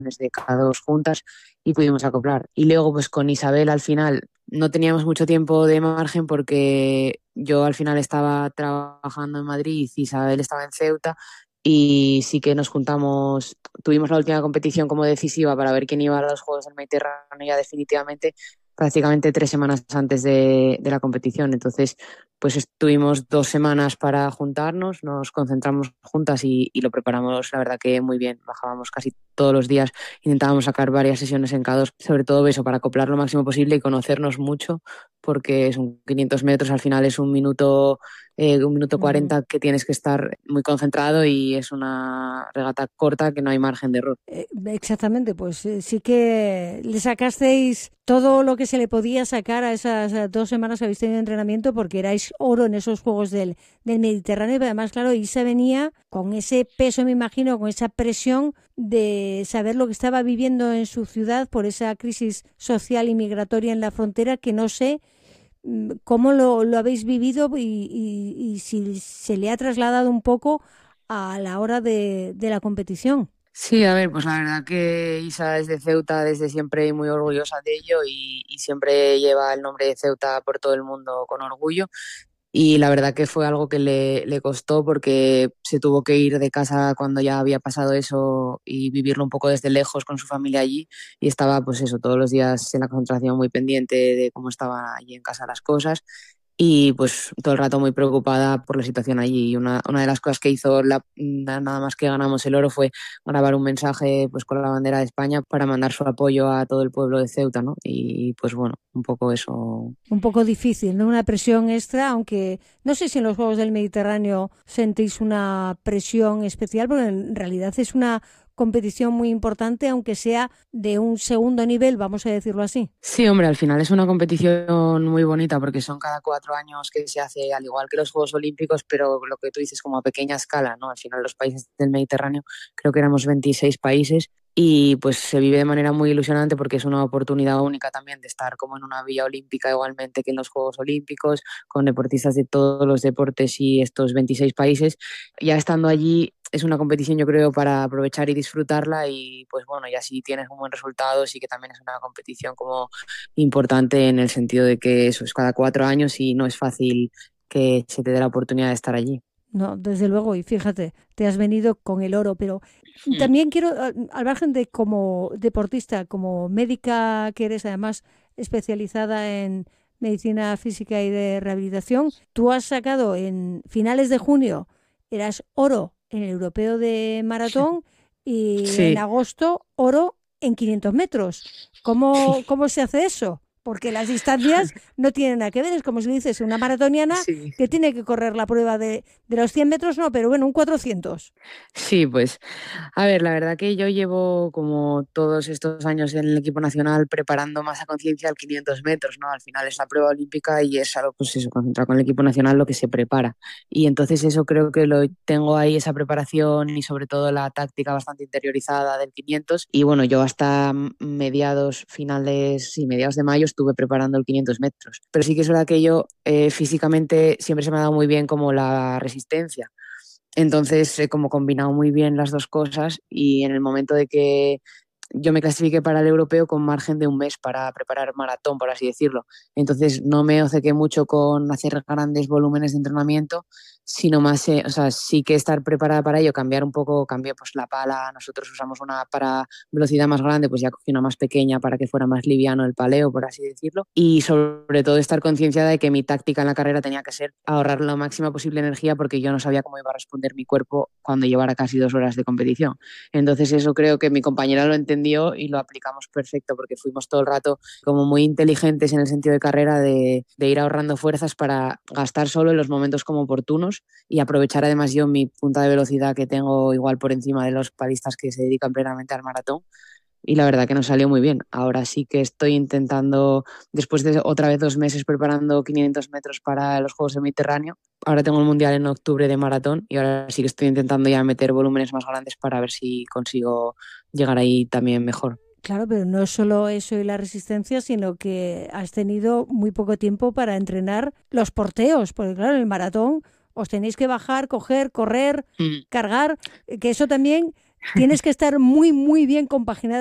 de cada dos juntas y pudimos acoplar. Y luego pues con Isabel al final no teníamos mucho tiempo de margen porque yo al final estaba trabajando en Madrid, Isabel estaba en Ceuta y sí que nos juntamos, tuvimos la última competición como decisiva para ver quién iba a los Juegos del Mediterráneo ya definitivamente prácticamente 3 semanas antes de la competición. Entonces, pues estuvimos 2 semanas para juntarnos, nos concentramos juntas y lo preparamos, la verdad que muy bien. Bajábamos casi todos los días, intentábamos sacar varias sesiones en K2, sobre todo eso, para acoplar lo máximo posible y conocernos mucho, porque son 500 metros, al final es un minuto Ujú. 40 que tienes que estar muy concentrado y es una regata corta que no hay margen de error. Exactamente, pues sí que le sacasteis todo lo que se le podía sacar a esas 2 semanas que habéis tenido de entrenamiento porque erais oro en esos Juegos del Mediterráneo. Y además, claro, Isa venía con ese peso, me imagino, con esa presión de saber lo que estaba viviendo en su ciudad por esa crisis social y migratoria en la frontera, que no sé cómo lo habéis vivido y si se le ha trasladado un poco a la hora de la competición. Sí, a ver, pues la verdad que Isa es de Ceuta desde siempre y muy orgullosa de ello y siempre lleva el nombre de Ceuta por todo el mundo con orgullo. Y la verdad que fue algo que le costó porque se tuvo que ir de casa cuando ya había pasado eso y vivirlo un poco desde lejos con su familia allí. Y estaba, pues eso, todos los días en la concentración muy pendiente de cómo estaban allí en casa las cosas. Y pues todo el rato muy preocupada por la situación allí. Y una de las cosas que hizo nada más que ganamos el oro fue grabar un mensaje pues con la bandera de España para mandar su apoyo a todo el pueblo de Ceuta, ¿no? Y pues bueno, un poco eso. Un poco difícil, ¿no? Una presión extra, aunque no sé si en los Juegos del Mediterráneo sentís una presión especial, porque en realidad es una competición muy importante, aunque sea de un segundo nivel, vamos a decirlo así. Sí, hombre, al final es una competición muy bonita porque son cada 4 años que se hace, al igual que los Juegos Olímpicos, pero lo que tú dices como a pequeña escala, ¿no? Al final los países del Mediterráneo, creo que éramos 26 países y pues se vive de manera muy ilusionante porque es una oportunidad única también de estar como en una villa olímpica igualmente que en los Juegos Olímpicos, con deportistas de todos los deportes y estos 26 países. Ya estando allí es una competición yo creo para aprovechar y disfrutarla y pues bueno, y así tienes un buen resultado, sí que también es una competición como importante en el sentido de que eso es cada 4 años y no es fácil que se te dé la oportunidad de estar allí. No, desde luego, y fíjate, te has venido con el oro, pero Hmm. también quiero, al margen de como deportista, como médica que eres además especializada en medicina física y de rehabilitación, tú has sacado en finales de junio, eras oro en el europeo de maratón y en Sí, agosto oro en 500 metros. ¿Cómo se hace eso? Porque las distancias no tienen nada que ver, es como si dices una maratoniana sí. que tiene que correr la prueba de los 100 metros, no, pero bueno, un 400. Sí, pues, a ver, la verdad que yo llevo como todos estos años en el equipo nacional preparando más a conciencia al 500 metros, ¿no? Al final es la prueba olímpica y es algo, pues eso, concentrar con el equipo nacional lo que se prepara. Y entonces eso creo que lo tengo ahí, esa preparación y sobre todo la táctica bastante interiorizada del 500. Y bueno, yo hasta mediados de mayo estuve preparando el 500 metros. Pero sí que es verdad que yo físicamente siempre se me ha dado muy bien como la resistencia. Entonces, he como combinado muy bien las dos cosas y en el momento de que yo me clasifiqué para el europeo con margen de un mes para preparar maratón, por así decirlo. Entonces, no me obcequé mucho con hacer grandes volúmenes de entrenamiento, sino más, o sea, sí que estar preparada para ello, cambiar un poco, cambié pues la pala, nosotros usamos una para velocidad más grande, pues ya cogí una más pequeña para que fuera más liviano el paleo, por así decirlo, y sobre todo estar concienciada de que mi táctica en la carrera tenía que ser ahorrar la máxima posible energía porque yo no sabía cómo iba a responder mi cuerpo cuando llevara casi 2 horas de competición. Entonces eso creo que mi compañera lo entendió y lo aplicamos perfecto porque fuimos todo el rato como muy inteligentes en el sentido de carrera de ir ahorrando fuerzas para gastar solo en los momentos como oportunos y aprovechar además yo mi punta de velocidad que tengo igual por encima de los palistas que se dedican plenamente al maratón y la verdad que nos salió muy bien. Ahora sí que estoy intentando, después de otra vez 2 meses preparando 500 metros para los Juegos del Mediterráneo, ahora tengo el Mundial en octubre de maratón y ahora sí que estoy intentando ya meter volúmenes más grandes para ver si consigo llegar ahí también mejor. Claro, pero no es solo eso y la resistencia, sino que has tenido muy poco tiempo para entrenar los porteos, porque claro, en el maratón os tenéis que bajar, coger, correr, Mm. cargar, que eso también tienes que estar muy, muy bien compaginada